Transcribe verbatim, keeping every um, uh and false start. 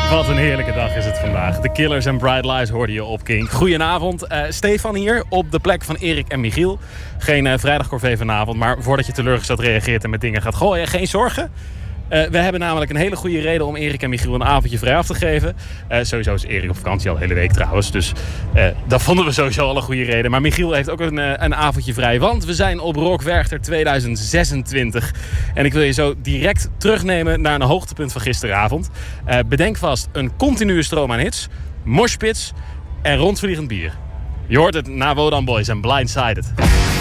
Wat een heerlijke dag is het vandaag. The Killers en Bright Lies hoorde je op Kink. Goedenavond, uh, Stefan hier op de plek van Erik en Michiel. Geen uh, vrijdagcorvée vanavond, maar voordat je teleurgesteld reageert en met dingen gaat gooien, geen zorgen. Uh, we hebben namelijk een hele goede reden om Erik en Michiel een avondje vrij af te geven. Uh, sowieso is Erik op vakantie al de hele week trouwens. Dus uh, dat vonden we sowieso al een goede reden. Maar Michiel heeft ook een, uh, een avondje vrij. Want we zijn op Rock Werchter tweeduizend zesentwintig. En ik wil je zo direct terugnemen naar een hoogtepunt van gisteravond. Uh, bedenk vast, een continue stroom aan hits, moshpits en rondvliegend bier. Je hoort het na Wodan Boys en Blindsided.